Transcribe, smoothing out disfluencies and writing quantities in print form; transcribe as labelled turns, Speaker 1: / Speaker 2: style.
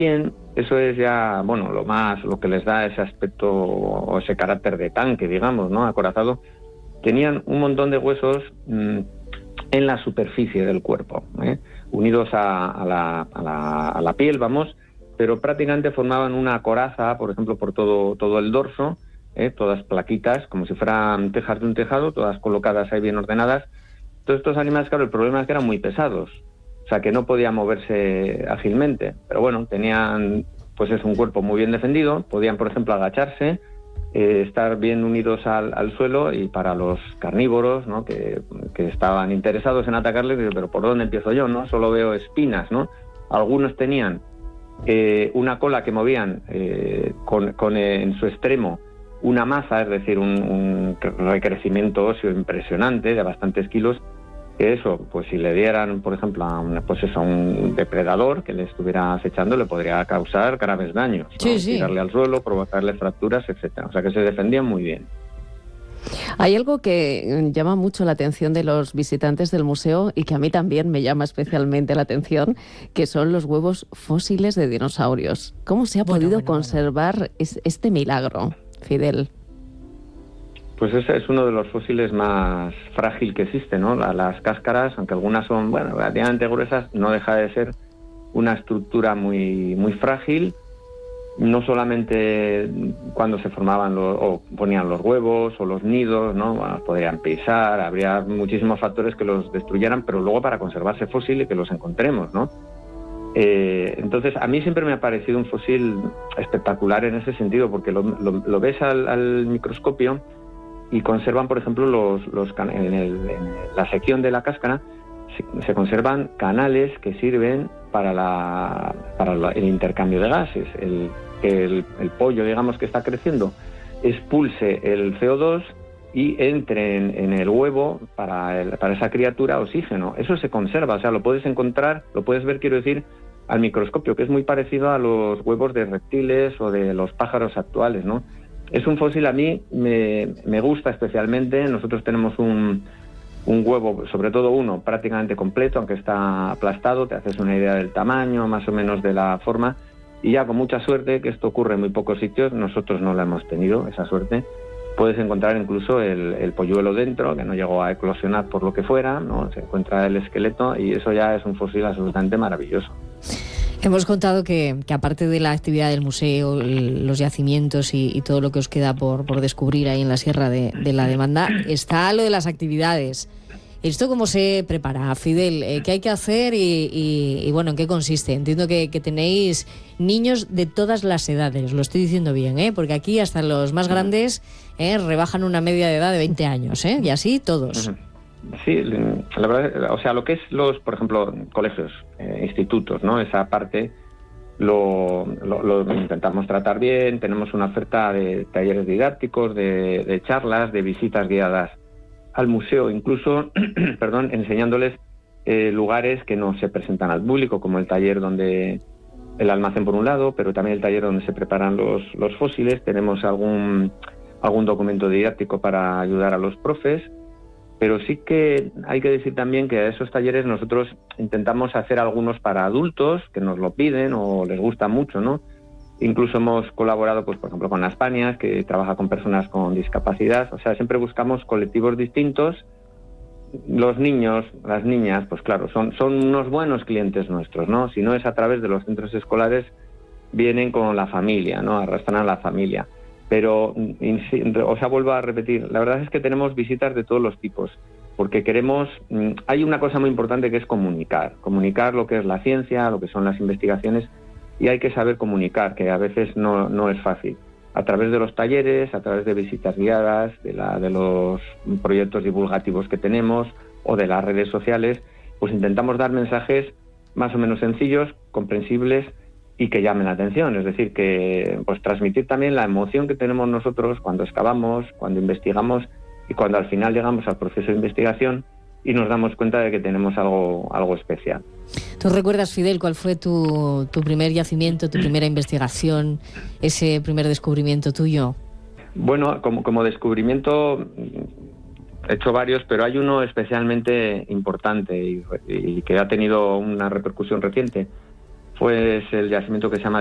Speaker 1: bien, eso es ya, bueno, lo que les da ese aspecto o ese carácter de tanque, digamos, ¿no? Acorazado. Tenían un montón de huesos en la superficie del cuerpo, unidos a la piel, vamos, pero prácticamente formaban una coraza, por ejemplo, por todo el dorso, todas plaquitas, como si fueran tejas de un tejado, todas colocadas ahí bien ordenadas. Todos estos animales, claro, el problema es que eran muy pesados, o sea, que no podían moverse ágilmente, pero bueno, tenían, pues es un cuerpo muy bien defendido, podían, por ejemplo, agacharse, estar bien unidos al suelo, y para los carnívoros, ¿no?, que estaban interesados en atacarles, pero ¿por dónde empiezo yo, no? Solo veo espinas, ¿no? Algunos tenían una cola que movían con en su extremo una masa, es decir, un recrecimiento óseo impresionante de bastantes kilos, que eso, pues si le dieran, por ejemplo, a un depredador que le estuviera acechando, le podría causar graves daños, ¿no?
Speaker 2: Sí, sí.
Speaker 1: Tirarle al suelo, provocarle fracturas, etcétera. O sea, que se defendían muy bien.
Speaker 2: Hay algo que llama mucho la atención de los visitantes del museo y que a mí también me llama especialmente la atención, que son los huevos fósiles de dinosaurios. ¿Cómo se ha podido conservar este milagro, Fidel?
Speaker 1: Pues ese es uno de los fósiles más frágil que existe, ¿no? Las cáscaras, aunque algunas son, bueno, relativamente gruesas, no deja de ser una estructura muy, muy frágil, no solamente cuando se formaban o ponían los huevos o los nidos, ¿no? Bueno, podrían pisar, habría muchísimos factores que los destruyeran, pero luego para conservarse fósil y que los encontremos, ¿no? Entonces, a mí siempre me ha parecido un fósil espectacular en ese sentido, porque lo ves al microscopio y conservan, por ejemplo, en la sección de la cáscara se conservan canales que sirven para el intercambio de gases. El pollo, digamos, que está creciendo, expulse el CO2 y entre en el huevo para esa criatura oxígeno. Eso se conserva, o sea, lo puedes encontrar, lo puedes ver, quiero decir, al microscopio, que es muy parecido a los huevos de reptiles o de los pájaros actuales, ¿no? Es un fósil, a mí me gusta especialmente. Nosotros tenemos un huevo, sobre todo uno, prácticamente completo, aunque está aplastado, te haces una idea del tamaño, más o menos de la forma, y ya con mucha suerte, que esto ocurre en muy pocos sitios, nosotros no la hemos tenido, esa suerte, puedes encontrar incluso el polluelo dentro, que no llegó a eclosionar por lo que fuera, ¿no? Se encuentra el esqueleto y eso ya es un fósil absolutamente maravilloso.
Speaker 3: Hemos contado que aparte de la actividad del museo, los yacimientos y todo lo que os queda por descubrir ahí en la Sierra de la Demanda, está lo de las actividades. ¿Esto cómo se prepara, Fidel? ¿Qué hay que hacer y bueno, en qué consiste? Entiendo que tenéis niños de todas las edades, lo estoy diciendo bien, porque aquí hasta los más grandes rebajan una media de edad de 20 años, y así todos.
Speaker 1: Sí, la verdad, o sea, lo que es por ejemplo, colegios, institutos, ¿no? Esa parte lo intentamos tratar bien. Tenemos una oferta de talleres didácticos, de charlas, de visitas guiadas al museo, incluso, enseñándoles lugares que no se presentan al público, como el taller donde el almacén por un lado, pero también el taller donde se preparan los fósiles. Tenemos algún documento didáctico para ayudar a los profes. Pero sí que hay que decir también que a esos talleres nosotros intentamos hacer algunos para adultos que nos lo piden o les gusta mucho, ¿no? Incluso hemos colaborado, pues, por ejemplo, con Las Pañas, que trabaja con personas con discapacidad. O sea, siempre buscamos colectivos distintos. Los niños, las niñas, pues claro, son unos buenos clientes nuestros, ¿no? Si no es a través de los centros escolares, vienen con la familia, ¿no? Arrastran a la familia. Pero, o sea, vuelvo a repetir, la verdad es que tenemos visitas de todos los tipos, porque queremos, hay una cosa muy importante que es comunicar lo que es la ciencia, lo que son las investigaciones, y hay que saber comunicar, que a veces no es fácil. A través de los talleres, a través de visitas guiadas, de los proyectos divulgativos que tenemos o de las redes sociales, pues intentamos dar mensajes más o menos sencillos, comprensibles y que llamen la atención, es decir, que pues transmitir también la emoción que tenemos nosotros cuando excavamos, cuando investigamos y cuando al final llegamos al proceso de investigación y nos damos cuenta de que tenemos algo especial.
Speaker 3: ¿Tú recuerdas, Fidel, cuál fue tu primer yacimiento, tu primera investigación, ese primer descubrimiento tuyo?
Speaker 1: Bueno, como descubrimiento he hecho varios, pero hay uno especialmente importante y que ha tenido una repercusión reciente. pues el yacimiento que se llama